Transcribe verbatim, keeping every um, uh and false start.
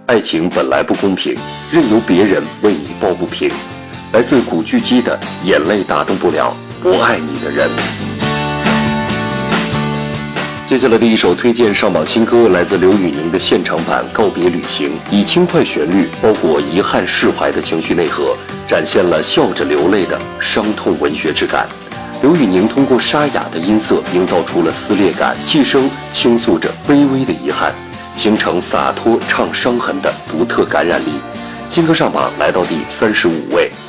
爱情本来不公平，任由别人为你抱不平。来自古巨基的《眼泪打动不了不爱你的人》。接下来的一首推荐上榜新歌来自刘宇宁的现场版《告别旅行》，以轻快旋律包裹遗憾释怀的情绪内核，展现了笑着流泪的伤痛文学之感。刘宇宁通过沙哑的音色营造出了撕裂感，气声倾诉着微微的遗憾，形成洒脱唱伤痕的独特感染力。新歌上榜来到第三十五位。